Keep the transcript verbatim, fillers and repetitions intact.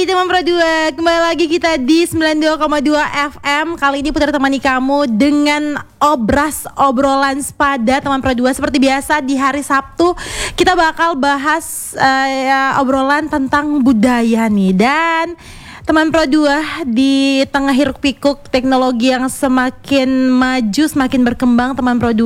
Teman Pro dua, kembali lagi kita di sembilan puluh dua koma dua F M. Kali ini Putra temani kamu dengan obras obrolan sepada Teman Pro dua. Seperti biasa di hari Sabtu kita bakal bahas uh, ya, obrolan tentang budaya nih. Dan Teman Pro dua di tengah hiruk pikuk teknologi yang semakin maju, semakin berkembang, Teman Pro dua